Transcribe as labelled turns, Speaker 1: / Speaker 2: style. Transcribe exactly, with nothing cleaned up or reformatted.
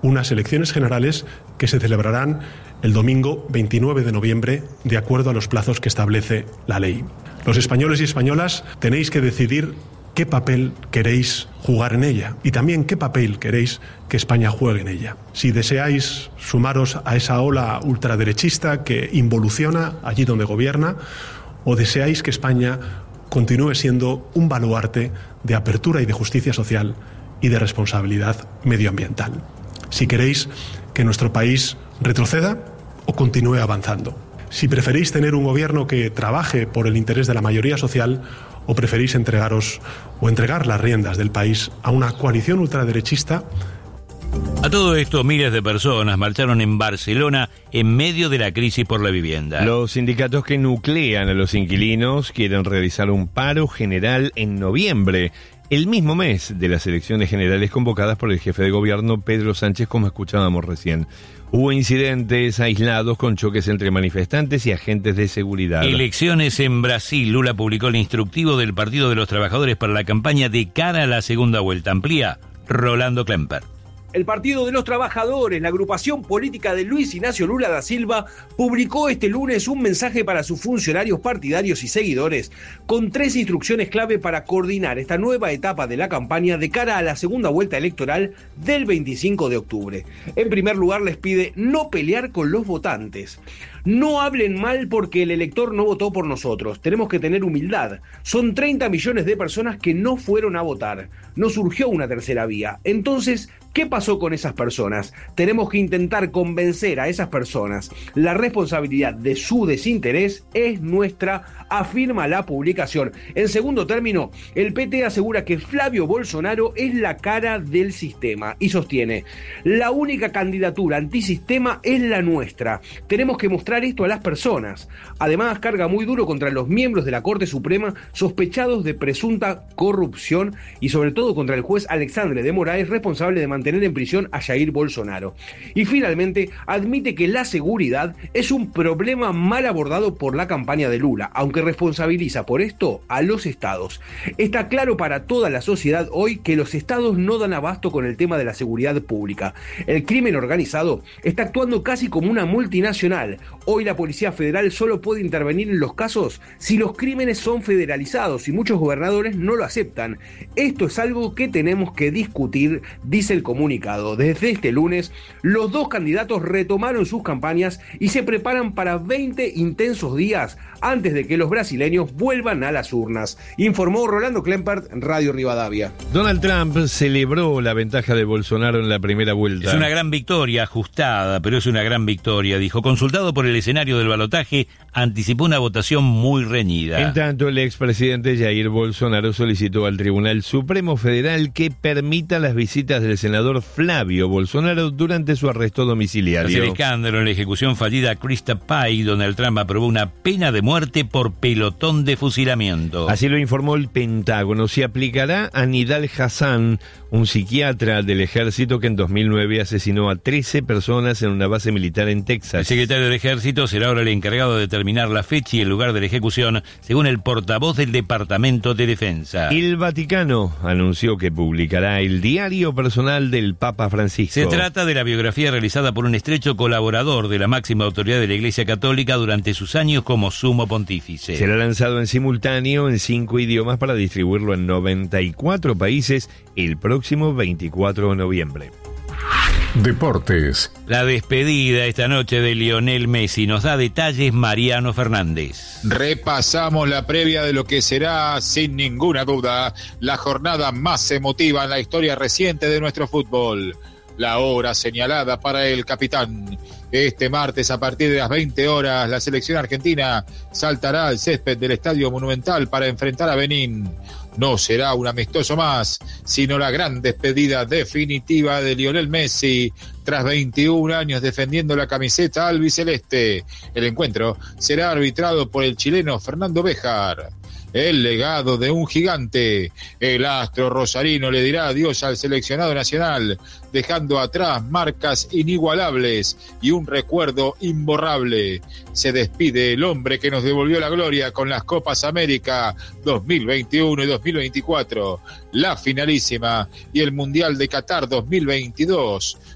Speaker 1: unas elecciones generales que se celebrarán el domingo veintinueve de noviembre, de acuerdo a los plazos que establece la ley. Los españoles y españolas tenéis que decidir qué papel queréis jugar en ella y también qué papel queréis que España juegue en ella. Si deseáis sumaros a esa ola ultraderechista que involuciona allí donde gobierna, o deseáis que España continúe siendo un baluarte de apertura y de justicia social y de responsabilidad medioambiental. Si queréis que nuestro país retroceda o continúe avanzando. Si preferís tener un gobierno que trabaje por el interés de la mayoría social o preferís entregaros o entregar las riendas del país a una coalición ultraderechista.
Speaker 2: A todo esto, miles de personas marcharon en Barcelona en medio de la crisis por la vivienda.
Speaker 3: Los sindicatos que nuclean a los inquilinos quieren realizar un paro general en noviembre, el mismo mes de las elecciones generales convocadas por el jefe de gobierno Pedro Sánchez, como escuchábamos recién. Hubo incidentes aislados con choques entre manifestantes y agentes de seguridad.
Speaker 2: Elecciones en Brasil. Lula publicó el instructivo del Partido de los Trabajadores para la campaña de cara a la segunda vuelta. Amplía Rolando Klemper.
Speaker 4: El Partido de los Trabajadores, la agrupación política de Luis Ignacio Lula da Silva, publicó este lunes un mensaje para sus funcionarios partidarios y seguidores, con tres instrucciones clave para coordinar esta nueva etapa de la campaña de cara a la segunda vuelta electoral del veinticinco de octubre. En primer lugar, les pide no pelear con los votantes. No hablen mal porque el elector no votó por nosotros. Tenemos que tener humildad. Son treinta millones de personas que no fueron a votar. No surgió una tercera vía. Entonces, ¿qué pasó con esas personas? Tenemos que intentar convencer a esas personas. La responsabilidad de su desinterés es nuestra, afirma la publicación. En segundo término, el P T asegura que Flavio Bolsonaro es la cara del sistema y sostiene: la única candidatura antisistema es la nuestra. Tenemos que mostrar esto a las personas. Además, carga muy duro contra los miembros de la Corte Suprema sospechados de presunta corrupción y sobre todo contra el juez Alexandre de Moraes, responsable de mantener en prisión a Jair Bolsonaro. Y finalmente, admite que la seguridad es un problema mal abordado por la campaña de Lula, aunque responsabiliza por esto a los estados. Está claro para toda la sociedad hoy que los estados no dan abasto con el tema de la seguridad pública. El crimen organizado está actuando casi como una multinacional. Hoy la Policía Federal solo puede intervenir en los casos si los crímenes son federalizados y muchos gobernadores no lo aceptan. Esto es algo que tenemos que discutir, dice el comunicado. Desde este lunes, los dos candidatos retomaron sus campañas y se preparan para veinte intensos días antes de que los brasileños vuelvan a las urnas, informó Rolando Klempert, Radio Rivadavia.
Speaker 3: Donald Trump celebró la ventaja de Bolsonaro en la primera vuelta.
Speaker 2: Es una gran victoria, ajustada, pero es una gran victoria, dijo. Consultado por el escenario del balotaje, anticipó una votación muy reñida.
Speaker 3: En tanto, el expresidente Jair Bolsonaro solicitó al Tribunal Supremo Federal que permita las visitas del senador Flavio Bolsonaro durante su arresto domiciliario.
Speaker 2: Tras el escándalo en la ejecución fallida a Krista Pai, Donald Trump aprobó una pena de muerte por pelotón de fusilamiento.
Speaker 3: Así lo informó el Pentágono. Se aplicará a Nidal Hassan, un psiquiatra del ejército que en dos mil nueve asesinó a trece personas en una base militar en Texas.
Speaker 2: El secretario del ejército será ahora el encargado de determinar la fecha y el lugar de la ejecución, según el portavoz del Departamento de Defensa.
Speaker 3: El Vaticano anunció que publicará el diario personal del Papa Francisco.
Speaker 2: Se trata de la biografía realizada por un estrecho colaborador de la máxima autoridad de la Iglesia Católica durante sus años como sumo pontífice.
Speaker 3: Será lanzado en simultáneo en cinco idiomas para distribuirlo en noventa y cuatro países el próximo veinticuatro de noviembre.
Speaker 5: Deportes.
Speaker 2: La despedida esta noche de Lionel Messi. Nos da detalles Mariano Fernández.
Speaker 6: Repasamos la previa de lo que será, sin ninguna duda, la jornada más emotiva en la historia reciente de nuestro fútbol. La hora señalada para el capitán. Este martes, a partir de las veinte horas, la selección argentina saltará al césped del Estadio Monumental para enfrentar a Benín. No será un amistoso más, sino la gran despedida definitiva de Lionel Messi, tras veintiún años defendiendo la camiseta albiceleste. El encuentro será arbitrado por el chileno Fernando Béjar. El legado de un gigante. El astro rosarino le dirá adiós al seleccionado nacional, dejando atrás marcas inigualables y un recuerdo imborrable. Se despide el hombre que nos devolvió la gloria con las Copas América dos mil veintiuno y dos mil veinticuatro, la finalísima y el Mundial de Qatar dos mil veintidós.